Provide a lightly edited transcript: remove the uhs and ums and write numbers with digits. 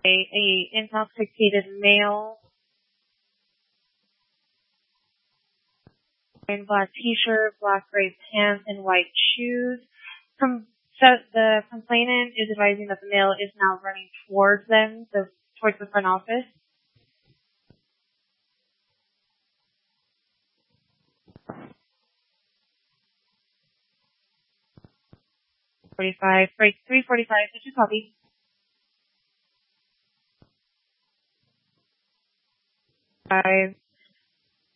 a intoxicated male in black t-shirt, black gray pants, and white shoes. The complainant is advising that the male is now running towards them, towards the front office. 345, did you copy? 5.